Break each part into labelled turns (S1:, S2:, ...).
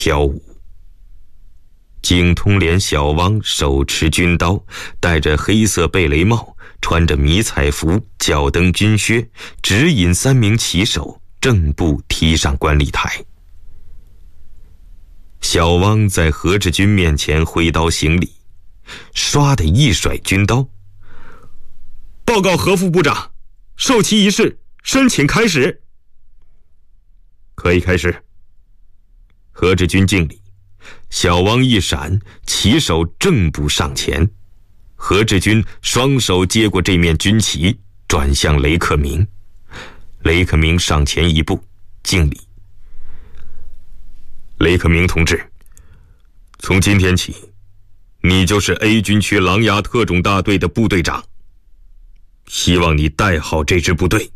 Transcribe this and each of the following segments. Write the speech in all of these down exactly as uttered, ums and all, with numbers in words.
S1: 飘舞。景通连小汪手持军刀，戴着黑色贝雷帽，穿着迷彩服，脚蹬军靴，指引三名骑手正步踢上观礼台。小汪在何志军面前挥刀行礼，唰的一甩军刀，报告何副部长，授旗仪式申请开始。可以开始。何志军敬礼，小汪一闪，旗手正步上前。何志军双手接过这面军旗，转向雷克明。雷克明上前一步，敬礼。雷克明同志，从今天起，你就是 A 军区狼牙特种大队的部队长，希望你带好这支部队。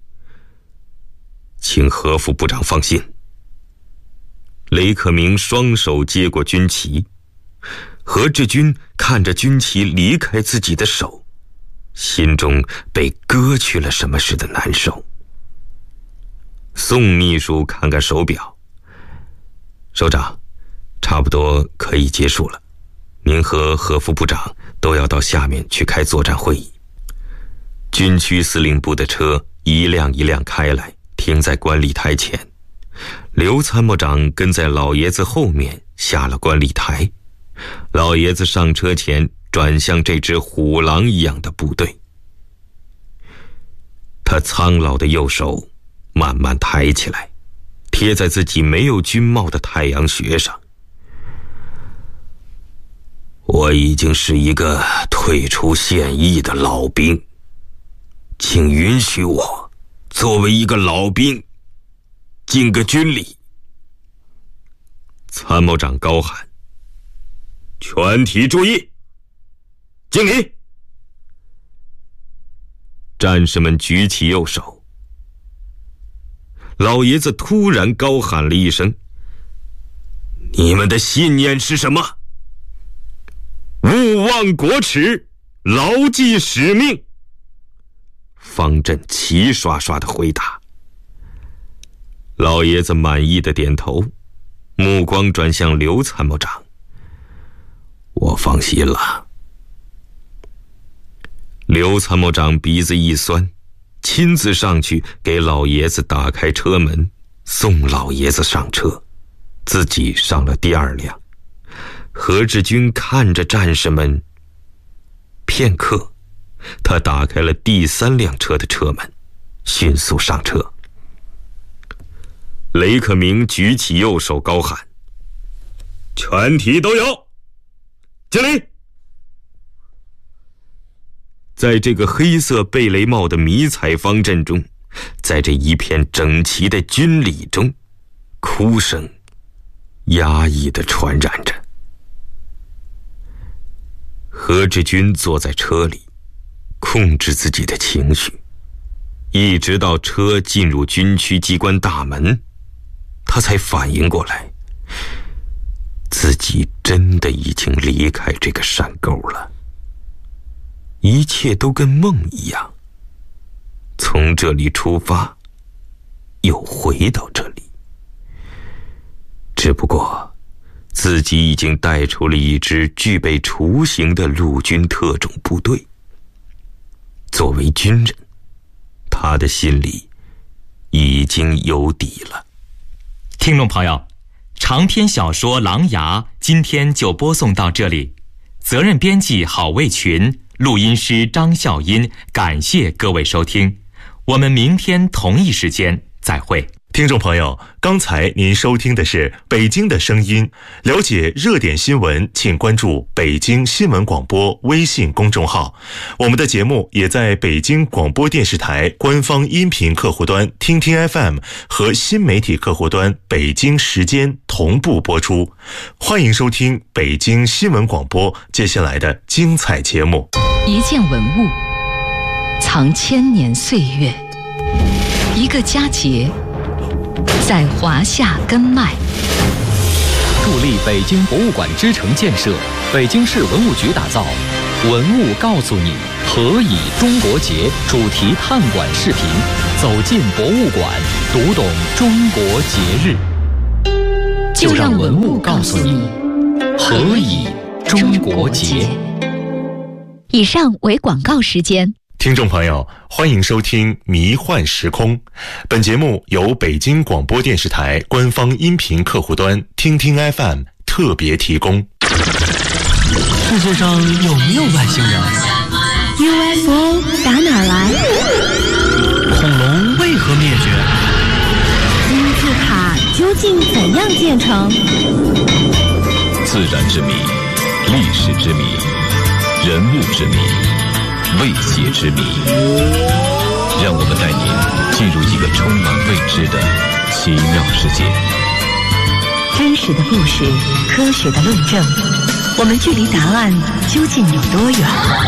S1: 请何副部长放心。雷克明双手接过军旗，何志军看着军旗离开自己的手，心中被割去了什么似的难受。宋秘书看看手表，首长，差不多可以结束了，您和何副部长都要到下面去开作战会议。军区司令部的车一辆一辆开来，停在观礼台前。刘参谋长跟在老爷子后面下了观礼台。老爷子上车前转向这支虎狼一样的部队，他苍老的右手慢慢抬起来，贴在自己没有军帽的太阳穴上。我已经是一个退出现役的老兵，请允许我作为一个老兵敬个军礼。参谋长高喊：全体注意，敬礼！战士们举起右手。老爷子突然高喊了一声：你们的信念是什么？勿忘国耻，牢记使命。方阵齐刷刷的回答。老爷子满意的点头，目光转向刘参谋长：我放心了。刘参谋长鼻子一酸，亲自上去给老爷子打开车门，送老爷子上车，自己上了第二辆。何志军看着战士们，片刻，他打开了第三辆车的车门，迅速上车。雷克明举起右手高喊：全体都有，敬礼！在这个黑色贝雷帽的迷彩方阵中，在这一片整齐的军礼中，哭声压抑地传染着。何志军坐在车里，控制自己的情绪，一直到车进入军区机关大门，他才反应过来，自己真的已经离开这个山沟了。一切都跟梦一样，从这里出发，又回到这里。只不过，自己已经带出了一支具备雏形的陆军特种部队。作为军人，他的心里已经有底了。
S2: 听众朋友，长篇小说《狼牙》今天就播送到这里。责任编辑郝卫群，录音师张笑音，感谢各位收听，我们明天同一时间再会。
S3: 听众朋友，刚才您收听的是北京的声音。了解热点新闻，请关注北京新闻广播微信公众号。我们的节目也在北京广播电视台官方音频客户端听听 F M 和新媒体客户端北京时间同步播出。欢迎收听北京新闻广播接下来的精彩节目。
S4: 一件文物藏千年岁月，一个佳节在华夏根脉。
S5: 助力北京博物馆之城建设，北京市文物局打造文物告诉你何以中国节主题探馆视频，走进博物馆，读懂中国节日。 就让文物告诉你，何以中国节。
S4: 以上为广告时间。
S3: 听众朋友，欢迎收听《迷幻时空》。本节目由北京广播电视台官方音频客户端听听 F M 特别提供。
S6: 世界上有没有外星人？
S7: U F O 打哪儿来？
S6: 恐龙为何灭绝？
S7: 金字塔究竟怎样建成？
S8: 自然之谜，历史之谜，人物之谜，未解之谜。让我们带您进入一个充满未知的奇妙世界。
S4: 真实的故事，科学的论证，我们距离答案究竟有多远？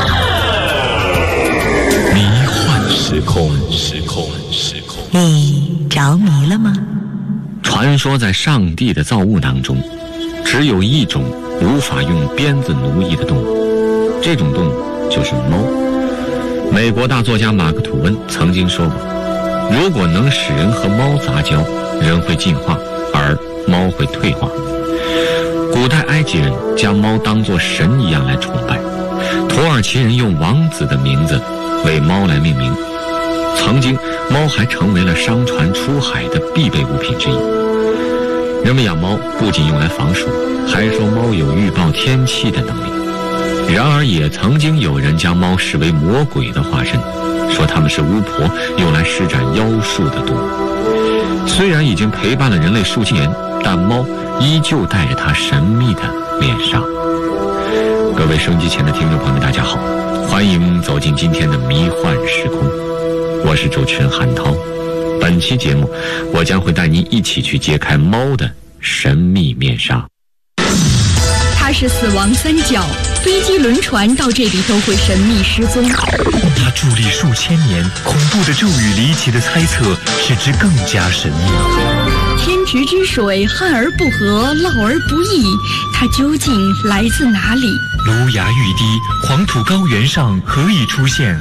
S8: 迷幻时空，时空，时空。
S4: 你着迷了吗？
S9: 传说在上帝的造物当中，只有一种无法用鞭子奴役的动物，这种动物就是猫。美国大作家马克·吐温曾经说过，如果能使人和猫杂交，人会进化，而猫会退化。古代埃及人将猫当作神一样来崇拜，土耳其人用王子的名字为猫来命名。曾经，猫还成为了商船出海的必备物品之一。人们养猫不仅用来防暑，还说猫有预报天气的能力。然而也曾经有人将猫视为魔鬼的化身，说它们是巫婆用来施展妖术的动物。虽然已经陪伴了人类数千年，但猫依旧戴着它神秘的面纱。各位收音机前的听众朋友们，大家好，欢迎走进今天的迷幻时空，我是主持人韩涛。本期节目，我将会带您一起去揭开猫的神秘面纱。
S7: 它是死亡三角，飞机、轮船到这里都会神秘失踪。
S6: 它伫立数千年，恐怖的咒语、离奇的猜测，使之更加神秘。
S7: 天池之水，旱而不和，涝而不溢，它究竟来自哪里？
S6: 芦芽欲滴，黄土高原上何以出现